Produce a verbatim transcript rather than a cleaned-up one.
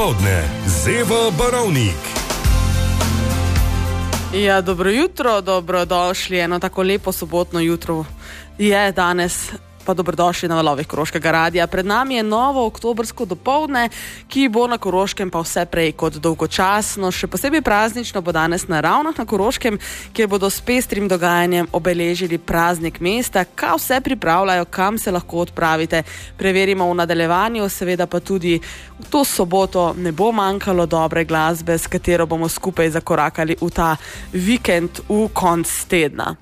Odne, Zeva Barovnik. Ja, dobro jutro, dobrodošli. Eno tako lepo sobotno jutro je danes, pa dobrodošli na valovih Koroškega radija. Pred nami je novo oktobrsko dopoldne, ki bo na Koroškem pa vse prej kot dolgočasno. Še posebej praznično bo danes na Ravnah na Koroškem, kjer bodo s pestrim dogajanjem obeležili praznik mesta. Kaj vse pripravljajo, kam se lahko odpravite, preverimo v nadaljevanju, seveda pa tudi v to soboto ne bo manjkalo dobre glasbe, s katero bomo skupaj zakorakali v ta vikend v konc tedna.